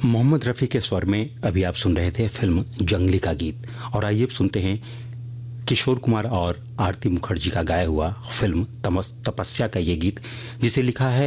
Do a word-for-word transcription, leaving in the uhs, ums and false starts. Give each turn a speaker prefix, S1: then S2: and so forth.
S1: मोहम्मद रफ़ी के स्वर में अभी आप सुन रहे थे फिल्म जंगली का गीत। और आइए अब सुनते हैं किशोर कुमार और आरती मुखर्जी का गाया हुआ फिल्म तमस तपस्या का ये गीत, जिसे लिखा है